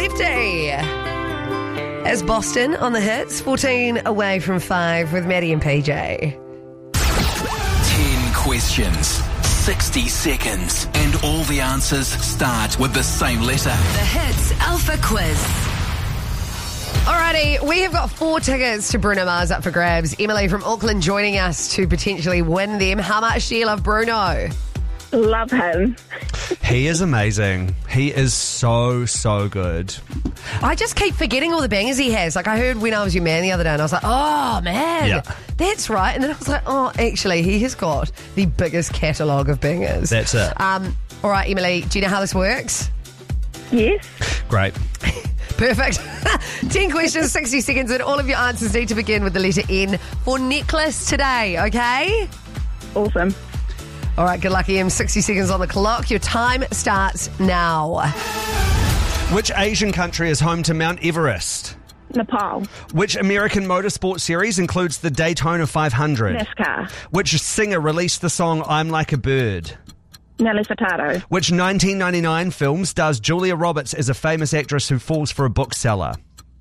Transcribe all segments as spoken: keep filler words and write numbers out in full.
fifty. As Boston on the hits, fourteen away from five with Maddie and P J. ten questions, sixty seconds, and all the answers start with the same letter. The Hits Alpha Quiz. Alrighty, we have got four tickets to Bruno Mars up for grabs. Emily from Auckland joining us to potentially win them. How much do you love Bruno? Love him. He is amazing. He is so, so good. I just keep forgetting all the bangers he has. Like, I heard When I Was Your Man the other day, and I was like, oh, man, Yeah. that's right. And then I was like, oh, actually, he has got the biggest catalogue of bangers. That's it. Um, all right, Emily, do you know how this works? Yes. Great. Perfect. ten questions, sixty seconds, and all of your answers need to begin with the letter N for necklace today, okay? Awesome. All right, good luck, Em. sixty seconds on the clock. Your time starts now. Which Asian country is home to Mount Everest? Nepal. Which American motorsport series includes the Daytona five hundred? NASCAR. Which singer released the song I'm Like a Bird? Nelly Furtado. Which nineteen ninety-nine film stars Julia Roberts as a famous actress who falls for a bookseller?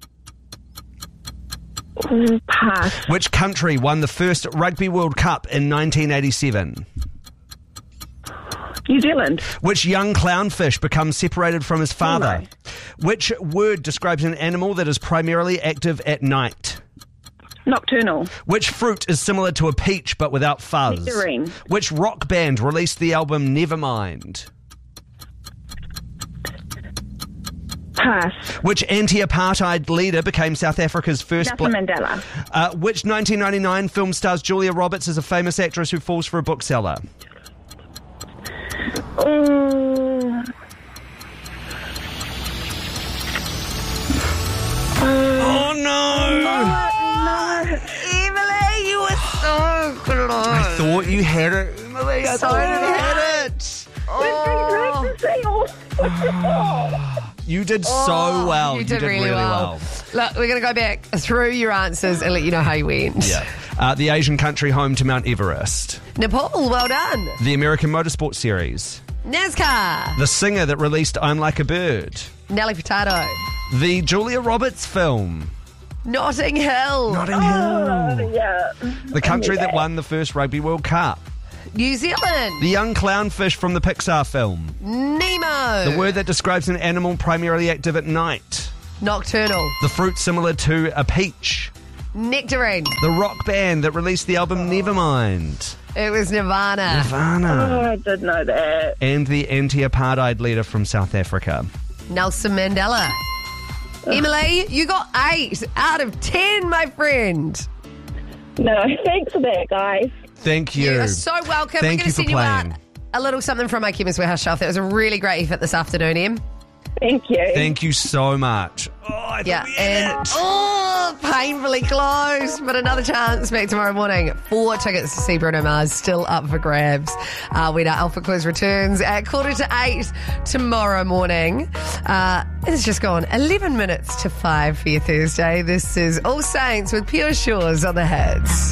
Mm, Pass. Which country won the first Rugby World Cup in nineteen eighty-seven? New Zealand. Which young clownfish becomes separated from his father? Hello. Which word describes an animal that is primarily active at night? Nocturnal. Which fruit is similar to a peach but without fuzz? Nectarine. Which rock band released the album Nevermind? Pass. Which anti-apartheid leader became South Africa's first Nelson black... Mandela. Uh, which nineteen ninety-nine film stars Julia Roberts as a famous actress who falls for a bookseller? Oh. Oh no! No. Emily, you were so close. I thought you had it, Emily. I So thought you did had it. We've been practicing. You did so Oh, well. You did, really, really well. Look, we're going to go back through your answers and let you know how you went. Yeah. Uh, the Asian country home to Mount Everest. Nepal, well done. The American motorsport series. NASCAR, The singer that released I'm Like a Bird. Nelly Furtado, The Julia Roberts film. Notting Hill, Notting Hill. Oh, yeah. The country Yeah. that won the first Rugby World Cup. New Zealand, The young clownfish from the Pixar film. Nemo, The word that describes an animal primarily active at night. Nocturnal, The fruit similar to a peach. Nectarine. The rock band that released the album Nevermind. It was Nirvana. Nirvana. Oh, I did know that. And the anti-apartheid leader from South Africa. Nelson Mandela. Emily, you got eight out of ten, my friend. No, thanks for that, guys. Thank you. You are so welcome. Thank We're going you to for send you out playing. a little something from my Chemist Warehouse shelf. That was a really great effort this afternoon, Em. Thank you. Thank you so much. Oh, I Yeah, thought we had and it. oh, painfully close, but another chance back tomorrow morning. Four tickets to see Bruno Mars still up for grabs. Uh, when our Alpha Quiz returns at quarter to eight tomorrow morning. Uh, it's just gone eleven minutes to five for your Thursday. This is All Saints with Pure Shores on the Hits.